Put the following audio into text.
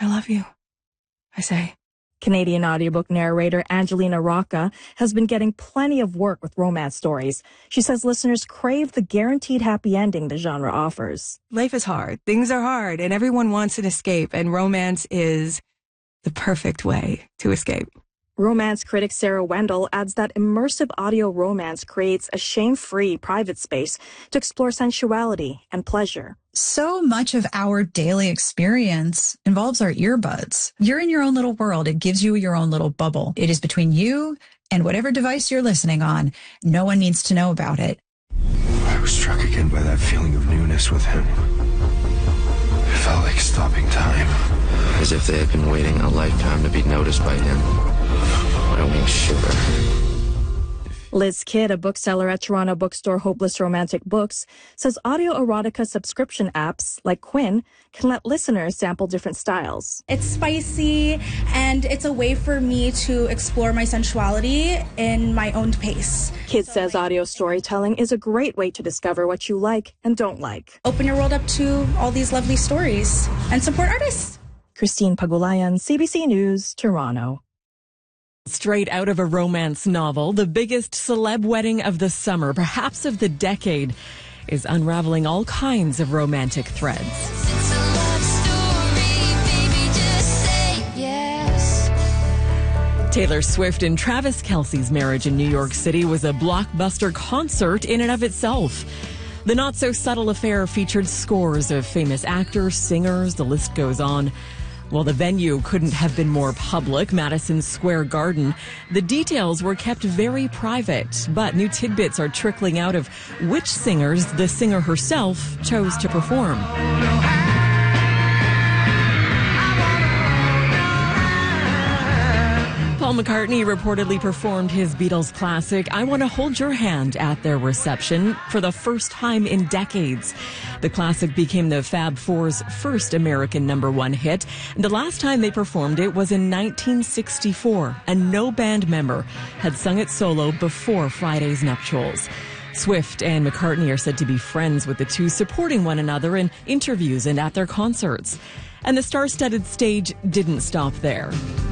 I love you, I say. Canadian audiobook narrator Angelina Rocca has been getting plenty of work with romance stories. She says listeners crave the guaranteed happy ending the genre offers. Life is hard. Things are hard, and everyone wants an escape, and romance is the perfect way to escape. Romance critic Sarah Wendell adds that immersive audio romance creates a shame-free private space to explore sensuality and pleasure. So much of our daily experience involves our earbuds. You're in your own little world. It gives you your own little bubble. It is between you and whatever device you're listening on. No one needs to know about it. I was struck again by that feeling of newness with him. It felt like stopping time. As if they had been waiting a lifetime to be noticed by him. My wings shiver. Liz Kidd, a bookseller at Toronto bookstore Hopeless Romantic Books, says audio erotica subscription apps like Quinn can let listeners sample different styles. It's spicy, and it's a way for me to explore my sensuality in my own pace. Kidd says audio storytelling is a great way to discover what you like and don't like. Open your world up to all these lovely stories and support artists. Christine Pagulayan, CBC News, Toronto. Straight out of a romance novel, the biggest celeb wedding of the summer, perhaps of the decade, is unraveling all kinds of romantic threads. Taylor Swift and Travis Kelce's marriage in New York City was a blockbuster concert in and of itself. The not-so-subtle affair featured scores of famous actors, singers, the list goes on. While the venue couldn't have been more public, Madison Square Garden, the details were kept very private, but new tidbits are trickling out of which singers the singer herself chose to perform. Paul McCartney reportedly performed his Beatles classic, I Want to Hold Your Hand, at their reception for the first time in decades. The classic became the Fab Four's first American #1 hit, and the last time they performed it was in 1964, and no band member had sung it solo before Friday's nuptials. Swift and McCartney are said to be friends, with the two supporting one another in interviews and at their concerts. And the star-studded stage didn't stop there.